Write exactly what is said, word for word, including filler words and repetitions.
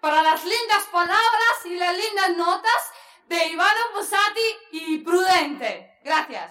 para las lindas palabras y las lindas notas de Ivano Fossati y Prudente. Gracias.